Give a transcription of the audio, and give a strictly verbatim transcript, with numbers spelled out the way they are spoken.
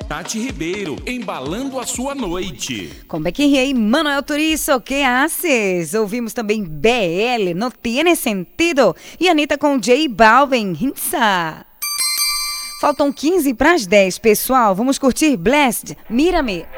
Tati Ribeiro, embalando a sua noite. Com Becky Rey, Manuel Turizo, que haces? Ouvimos também B L, No Tiene Sentido. E Anitta com J Balvin, Rinsa. Faltam quinze para as dez, pessoal. Vamos curtir Blessed, Mírame.